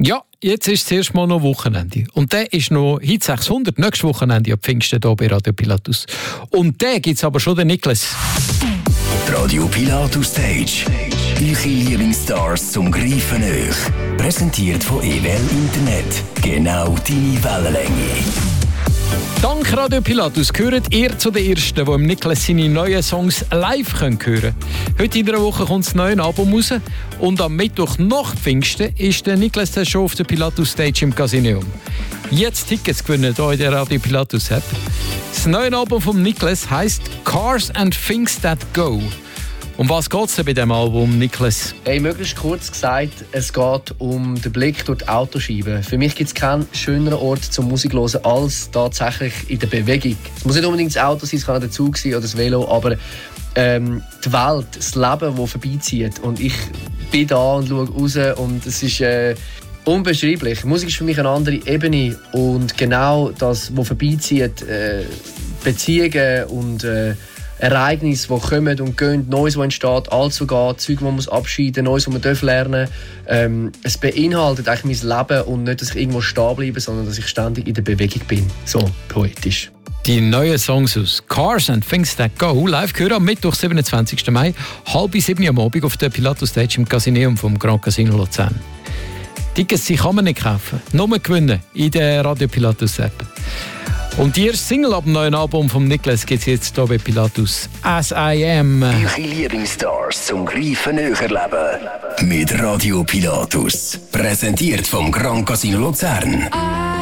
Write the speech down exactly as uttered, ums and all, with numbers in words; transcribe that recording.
Ja, jetzt ist es erst mal noch Wochenende. Und der ist noch heute sechshundert, nächstes Wochenende ab Pfingsten hier bei Radio Pilatus. Und der gibt es aber schon den Niklas. Radio Pilatus Stage. Eure Lieblingsstars zum Greifen euch. Präsentiert von E W L Internet. Genau deine Wellenlänge. Dank Radio Pilatus gehört ihr zu den Ersten, die im Niklas seine neuen Songs live hören können. Heute in der Woche kommt das neue Album raus und am Mittwoch nach Pfingsten ist der Niklas dann schon auf der Pilatus Stage im Casineum. Jetzt Tickets gewinnen hier in der Radio Pilatus App. Das neue Album von Niklas heisst Cars and Things That Go. Um was geht es denn bei diesem Album, Niklas? Hey, möglichst kurz gesagt, es geht um den Blick durch die Autoscheibe. Für mich gibt es keinen schöneren Ort zum Musik hören als tatsächlich in der Bewegung. Es muss nicht unbedingt das Auto sein, es kann auch der Zug sein oder das Velo, aber ähm, die Welt, das Leben, das vorbeizieht. Und ich bin da und schaue raus und es ist äh, unbeschreiblich. Musik ist für mich eine andere Ebene und genau das, was vorbeizieht, äh, Beziehungen und äh, Ereignisse, die kommen und gehen, Neues, das entsteht, Altes, was geht, Zeug, die man abscheiden muss, Neues, was man lernen darf. Ähm, es beinhaltet eigentlich mein Leben und nicht, dass ich irgendwo stehen bleibe, sondern dass ich ständig in der Bewegung bin. So poetisch. Die neuen Songs aus Cars and Things That Go live gehören am Mittwoch, siebenundzwanzigsten Mai, halb sieben am Abend auf der Pilatus Stage im Casineum vom Grand Casino Luzern. Tickets kann man nicht kaufen, nur gewinnen in der Radio Pilatus App. Und die erste Single ab dem neuen Album von Niklas gibt es jetzt hier bei Pilatus. As I Am. Eure Lieblingsstars zum Greifen euch erleben. Mit Radio Pilatus. Präsentiert vom Grand Casino Luzern.